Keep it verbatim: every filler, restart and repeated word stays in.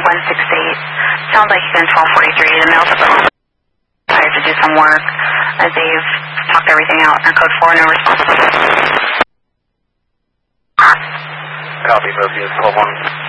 one six eight. Sounds like he's in twelve forty-three. The mail's up at home. I have to do some work. Uh, they've talked everything out. And code four, no response. Copy, Murphy, twelve one.